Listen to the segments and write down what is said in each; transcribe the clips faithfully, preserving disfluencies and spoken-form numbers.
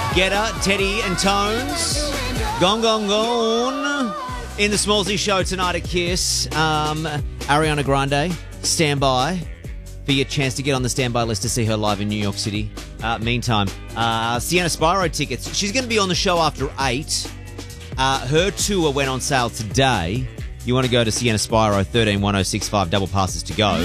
Getter, Teddy and Tones. Gone, gone, gone. In the Smallsy show tonight at Kiss, um, Ariana Grande, stand by for your chance to get on the standby list to see her live in New York City. Uh, meantime, uh, Sienna Spyro tickets. She's going to be on the show after eight. Uh, her tour went on sale today. You want to go to Sienna Spyro, thirteen one oh six five, double passes to go.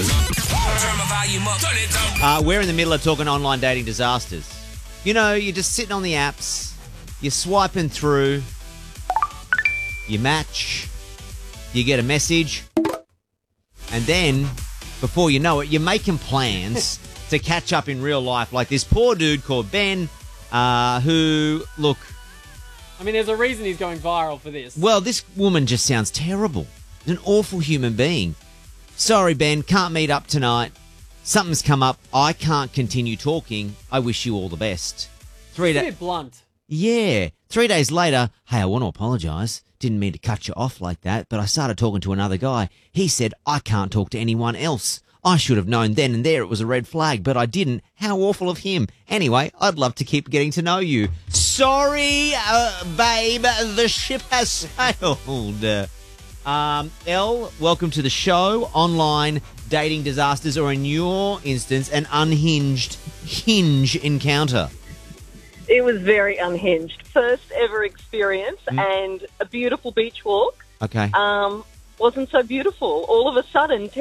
Uh, we're in the middle of talking online dating disasters. You know, you're just sitting on the apps, you're swiping through, you match, you get a message, and then, before you know it, you're making plans to catch up in real life, like this poor dude called Ben, uh, who, look... I mean, there's a reason he's going viral for this. Well, this woman just sounds terrible. An awful human being. Sorry, Ben, can't meet up tonight. Something's come up. I can't continue talking. I wish you all the best. Three It's a days. bit blunt. Yeah. Three days later, hey, I want to apologise. Didn't mean to cut you off like that, but I started talking to another guy. He said, I can't talk to anyone else. I should have known then and there it was a red flag, but I didn't. How awful of him. Anyway, I'd love to keep getting to know you. Sorry, uh, babe, the ship has sailed. Um, Elle, welcome to the show. Online dating disasters, or in your instance, an unhinged hinge encounter. It was very unhinged. First ever experience Mm. and a beautiful beach walk. Okay. Um, wasn't so beautiful. All of a sudden,